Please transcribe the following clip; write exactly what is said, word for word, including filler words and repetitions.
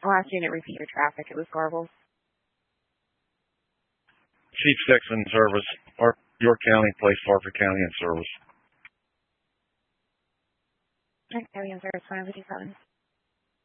I'll ask you to repeat your traffic. It was garbled. Chief six in service. Or York County, Place Harford County in service. Okay, we in service, one fifty-seven.